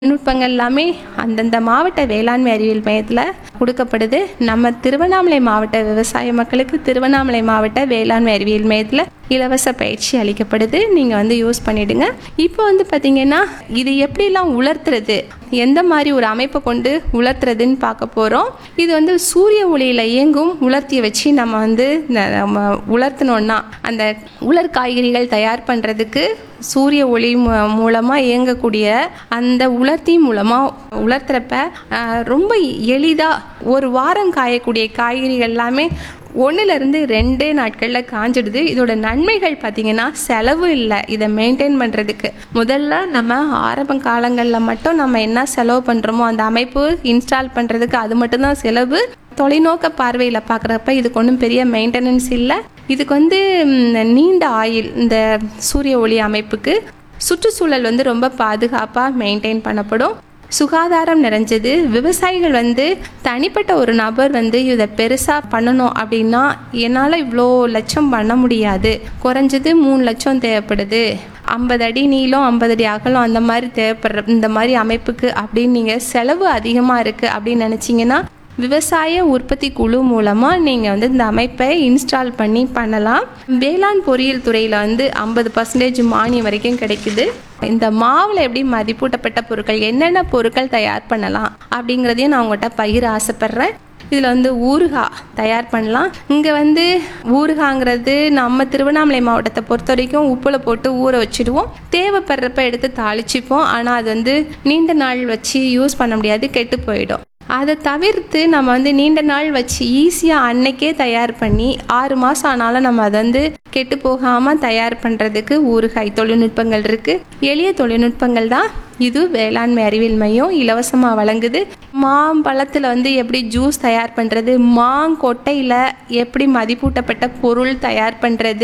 நுட்பங்கள் எல்லாமே அந்தந்த மாவட்ட வேளாண்மை அறிவியல் மையத்தில் கொடுக்கப்படுது. நம்ம திருவண்ணாமலை மாவட்ட விவசாய மக்களுக்கு திருவண்ணாமலை மாவட்ட வேளாண்மை அறிவியல் மையத்தில் இலவச பயிற்சி அளிக்கப்படுது. நீங்கள் யூஸ் பண்ணிடுங்க. இப்போ பார்த்திங்கன்னா இது எப்படிலாம் உலர்த்துறது, எந்த மாதிரி ஒரு அமைப்பை கொண்டு உலர்த்துறதுன்னு பார்க்க போகிறோம். இது சூரிய ஒளியில் இயங்கும் உலர்த்தியை வச்சு நம்ம உலர்த்தினோன்னா அந்த உலர் காய்கறிகள் தயார் பண்ணுறதுக்கு சூரிய ஒளி மூலமாக இயங்கக்கூடிய அந்த உலர்த்தி மூலமாக உலர்த்துறப்ப ரொம்ப எளிதாக ஒரு வாரம் காயக்கூடிய காய்கறிகள் எல்லாமே 1லேருந்து 2 நாட்களில் காஞ்சிடுது. இதோட நன்மைகள் பார்த்திங்கன்னா செலவு இல்லை. இதை மெயின்டைன் பண்ணுறதுக்கு முதல்ல நம்ம ஆரம்ப காலங்களில் மட்டும் நம்ம என்ன செலவு பண்ணுறோமோ அந்த அமைப்பு இன்ஸ்டால் பண்ணுறதுக்கு அது மட்டும்தான் செலவு. தொலைநோக்க பார்வையில் பார்க்குறப்ப இதுக்கு ஒன்றும் பெரிய மெயின்டெனன்ஸ் இல்லை. இதுக்கு நீண்ட ஆயுள். இந்த சூரிய ஒளி அமைப்புக்கு சுற்றுச்சூழல் ரொம்ப பாதுகாப்பாக மெயின்டைன் பண்ணப்படும். சுகாதாரம் நிறைஞ்சது. விவசாயிகள் தனிப்பட்ட ஒரு நபர் இதை பெருசாக பண்ணணும் அப்படின்னா என்னால் இவ்வளோ லட்சம் பண்ண முடியாது, குறைஞ்சது 3 லட்சம் தேவைப்படுது, 50 அடி நீளம் 50 அடி அகலம் அந்த மாதிரி தேவைப்படுற இந்த மாதிரி அமைப்புக்கு அப்படின்னு நீங்கள் செலவு அதிகமாக இருக்குது அப்படின்னு நினச்சிங்கன்னா விவசாய உற்பத்தி குழு மூலமாக நீங்கள் இந்த அமைப்பை இன்ஸ்டால் பண்ணலாம். வேளாண் பொறியியல் துறையில் 50% மானியம் வரைக்கும் கிடைக்குது. இந்த மாவில் எப்படி மதிப்பூட்டப்பட்ட பொருட்கள், என்னென்ன பொருட்கள் தயார் பண்ணலாம் அப்படிங்கிறதையும் நான் உங்கள்கிட்ட பகிர ஆசைப்பட்றேன். இதில் ஊறுகாய் தயார் பண்ணலாம். இங்கே ஊறுகாங்கிறது நம்ம திருவண்ணாமலை மாவட்டத்தை பொறுத்த வரைக்கும் உப்பில் போட்டு ஊற வச்சுடுவோம். தேவைப்படுறப்ப எடுத்து தாளிச்சிப்போம். ஆனால் அது நீண்ட நாள் வச்சு யூஸ் பண்ண முடியாது, கெட்டு போயிடும். அதை தவிர்த்து நம்ம நீண்ட நாள் வச்சு ஈஸியாக அன்னைக்கே தயார் பண்ணி 6 மாதம் ஆனாலும் நம்ம அதை கெட்டு போகாமல் தயார் பண்ணுறதுக்கு ஊறுகாய் தொழில்நுட்பங்கள் இருக்குது. எளிய தொழில்நுட்பங்கள் தான் இது வேளாண்மை அறிவியல் மையம் இலவசமாக வழங்குது. மாம்பழத்தில் எப்படி ஜூஸ் தயார் பண்ணுறது, மாங்கொட்டையில் எப்படி மதிப்பூட்டப்பட்ட பொருள் தயார் பண்ணுறது,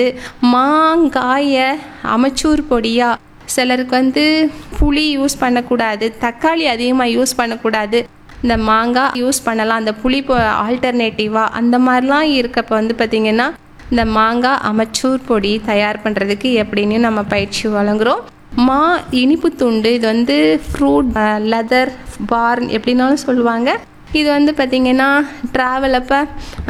மாங்காயை அமச்சூர் பொடியாக, சிலருக்கு புளி யூஸ் பண்ணக்கூடாது, தக்காளி அதிகமாக யூஸ் பண்ணக்கூடாது, இந்த மாங்காய் யூஸ் பண்ணலாம், அந்த புளி ஆல்டர்னேட்டிவாக அந்த மாதிரிலாம் இருக்கப்போ பார்த்திங்கன்னா இந்த மாங்காய் அமச்சூர் பொடி தயார் பண்ணுறதுக்கு எப்படின்னு நம்ம பயிற்சி வழங்குகிறோம். மா இனிப்பு துண்டு, இது ஃப்ரூட் லெதர் பார்ன் எப்படின்னாலும் சொல்லுவாங்க. இது பார்த்திங்கன்னா ட்ராவல் அப்போ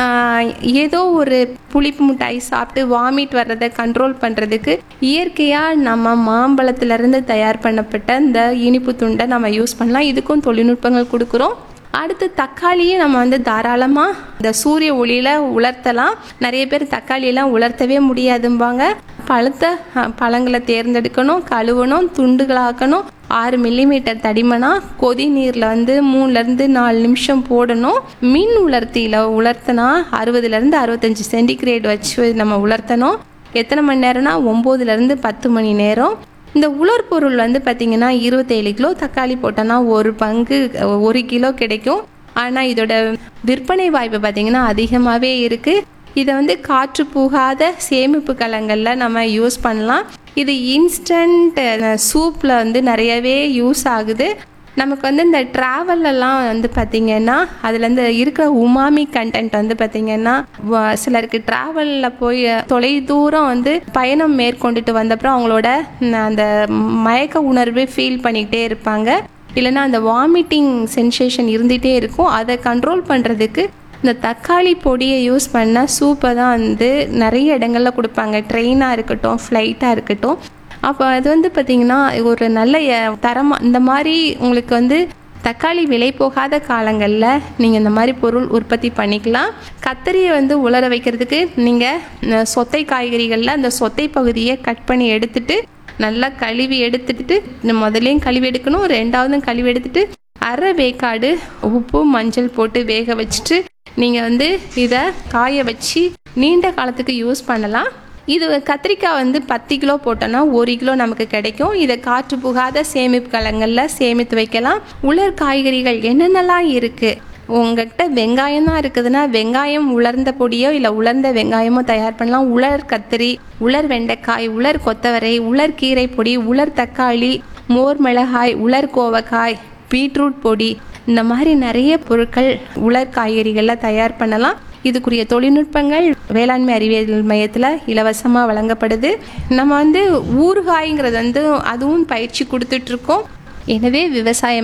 ஏதோ ஒரு புளிப்பு மிட்டாய் சாப்பிட்டு வாமிட் வர்றதை கண்ட்ரோல் பண்ணுறதுக்கு இயற்கையாக நம்ம மாம்பழத்துலேருந்து தயார் பண்ணப்பட்ட இந்த இனிப்பு துண்டை நம்ம யூஸ் பண்ணலாம். இதுக்கும் தொழில்நுட்பங்கள் கொடுக்குறோம். அடுத்து தக்காளியை நம்ம தாராளமாக இந்த சூரிய ஒளியில் உலர்த்தலாம். நிறைய பேர் தக்காளியெல்லாம் உலர்த்தவே முடியாதும்பாங்க. பழுத்த பழங்களை தேர்ந்தெடுக்கணும், கழுவணும், துண்டுகளாக்கணும். 6 மில்லிமீட்டர் தடிமனாக கொதி நீரில் 3லேருந்து 4 நிமிஷம் போடணும். மின் உலர்த்தியில் உலர்த்தினா 60லேருந்து 65 சென்டிகிரேட் வச்சு நம்ம உலர்த்தணும். எத்தனை மணி நேரம்னா 9லேருந்து 10 மணி நேரம். இந்த உலர் பொருள் பார்த்திங்கன்னா 27 கிலோ தக்காளி போட்டோன்னா 1 பங்கு 1 கிலோ கிடைக்கும். ஆனால் இதோட விற்பனை வாய்ப்பு பார்த்திங்கன்னா அதிகமாகவே இருக்குது. இதை காற்று புகாத சேமிப்பு கலங்களில் நம்ம யூஸ் பண்ணலாம். இது இன்ஸ்டன்ட் சூப்பில் நிறையவே யூஸ் ஆகுது. நமக்கு இந்த ட்ராவலெல்லாம் பார்த்திங்கன்னா அதில் இருக்கிற உமாமி கண்டென்ட் பார்த்திங்கன்னா சிலருக்கு ட்ராவலில் போய் தொலை தூரம் பயணம் மேற்கொண்டுட்டு வந்தப்புறம் அவங்களோட அந்த மயக்க உணர்வு ஃபீல் பண்ணிக்கிட்டே இருப்பாங்க. இல்லைன்னா அந்த வாமிட்டிங் சென்சேஷன் இருந்துகிட்டே இருக்கும். அதை கண்ட்ரோல் பண்ணுறதுக்கு இந்த தக்காளி பொடியை யூஸ் பண்ண சூப்பை தான் நிறைய இடங்களில் கொடுப்பாங்க. ட்ரெயினாக இருக்கட்டும், ஃப்ளைட்டாக இருக்கட்டும். அப்போ அது பார்த்திங்கன்னா ஒரு நல்ல தரமாக இந்த மாதிரி உங்களுக்கு தக்காளி விலை போகாத காலங்களில் நீங்கள் இந்த மாதிரி பொருள் உற்பத்தி பண்ணிக்கலாம். கத்தரியை உலர வைக்கிறதுக்கு நீங்கள் சொத்தை காய்கறிகளில் அந்த சொத்தை பகுதியை கட் பண்ணி எடுத்துட்டு நல்லா கழுவி எடுத்துட்டு முதலையும் கழுவி எடுக்கணும், 2வதும் கழுவி எடுத்துட்டு அரை வேக்காடு உப்பு மஞ்சள் போட்டு வேக வச்சுட்டு நீங்கள் இதை காய வச்சு நீண்ட காலத்துக்கு யூஸ் பண்ணலாம். இது கத்திரிக்காய் 10 கிலோ போட்டோன்னா 1 கிலோ நமக்கு கிடைக்கும். இதை காற்று புகாத சேமிப்பு கலங்களில் சேமித்து வைக்கலாம். உலர் காய்கறிகள் என்னென்னலாம் இருக்குது, உங்கள்கிட்ட வெங்காயம் தான் இருக்குதுன்னா வெங்காயம் உலர்ந்த பொடியோ இல்லை உலர்ந்த வெங்காயமோ தயார் பண்ணலாம். உலர் கத்திரி, உலர் வெண்டைக்காய், உலர் கொத்தவரை, உலர் கீரை பொடி, உலர் தக்காளி, மோர் மிளகாய், உலர் கோவக்காய், பீட்ரூட் பொடி, இந்த மாதிரி நிறைய பொருட்கள் உலர் காய்கறிகளில் தயார் பண்ணலாம். இதுக்குரிய தொழில்நுட்பங்கள் வேளாண்மை அறிவியல் மையத்தில் இலவசமாக வழங்கப்படுது. நம்ம ஊறுகாய்ங்கிறது அதுவும் பயிற்சி கொடுத்துட்ருக்கோம். எனவே விவசாயம்